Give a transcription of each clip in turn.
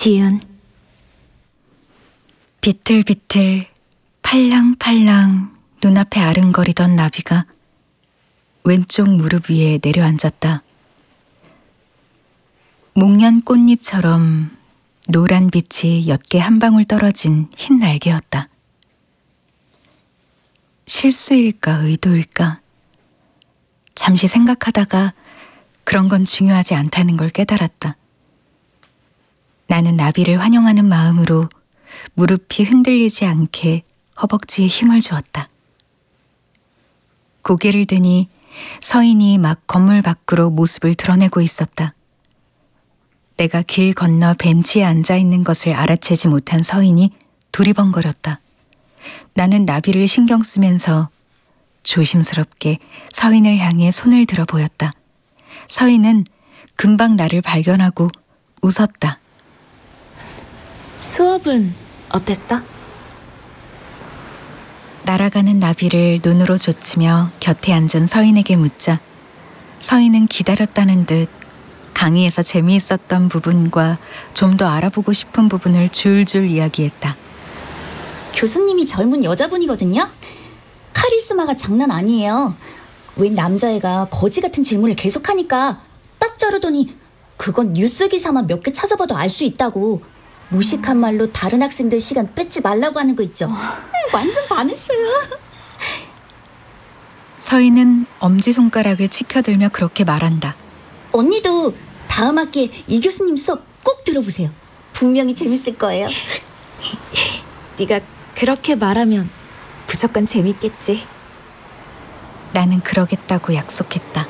지은. 비틀비틀 팔랑팔랑 눈앞에 아른거리던 나비가 왼쪽 무릎 위에 내려앉았다. 목련 꽃잎처럼 노란 빛이 옅게 한 방울 떨어진 흰 날개였다. 실수일까 의도일까? 잠시 생각하다가 그런 건 중요하지 않다는 걸 깨달았다. 나는 나비를 환영하는 마음으로 무릎이 흔들리지 않게 허벅지에 힘을 주었다. 고개를 드니 서인이 막 건물 밖으로 모습을 드러내고 있었다. 내가 길 건너 벤치에 앉아 있는 것을 알아채지 못한 서인이 두리번거렸다. 나는 나비를 신경 쓰면서 조심스럽게 서인을 향해 손을 들어 보였다. 서인은 금방 나를 발견하고 웃었다. 수업은 어땠어? 날아가는 나비를 눈으로 좇으며 곁에 앉은 서인에게 묻자 서인은 기다렸다는 듯 강의에서 재미있었던 부분과 좀 더 알아보고 싶은 부분을 줄줄 이야기했다. 교수님이 젊은 여자분이거든요. 카리스마가 장난 아니에요. 웬 남자애가 거지 같은 질문을 계속하니까 딱 자르더니 그건 뉴스 기사만 몇 개 찾아봐도 알 수 있다고. 무식한 말로 다른 학생들 시간 뺏지 말라고 하는 거 있죠. 완전 반했어요. 서인은 엄지손가락을 치켜들며 그렇게 말한다. 언니도 다음 학기에 이 교수님 수업 꼭 들어보세요. 분명히 재밌을 거예요. 네가 그렇게 말하면 무조건 재밌겠지. 나는 그러겠다고 약속했다.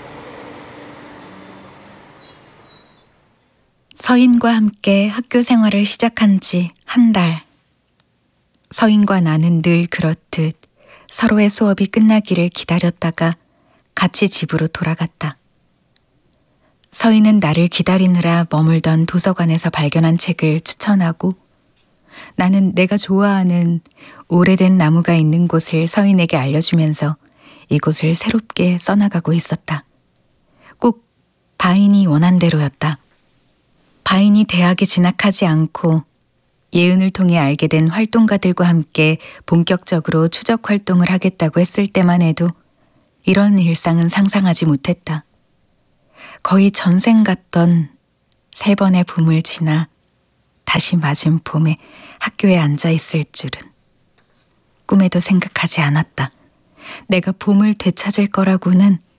서인과 함께 학교 생활을 시작한 지 한 달. 서인과 나는 늘 그렇듯 서로의 수업이 끝나기를 기다렸다가 같이 집으로 돌아갔다. 서인은 나를 기다리느라 머물던 도서관에서 발견한 책을 추천하고 나는 내가 좋아하는 오래된 나무가 있는 곳을 서인에게 알려주면서 이곳을 새롭게 써나가고 있었다. 꼭 바인이 원한 대로였다. 바인이 대학에 진학하지 않고 예은을 통해 알게 된 활동가들과 함께 본격적으로 추적 활동을 하겠다고 했을 때만 해도 이런 일상은 상상하지 못했다. 거의 전생 같던 3번의 봄을 지나 다시 맞은 봄에 학교에 앉아 있을 줄은 꿈에도 생각하지 않았다. 내가 봄을 되찾을 거라고는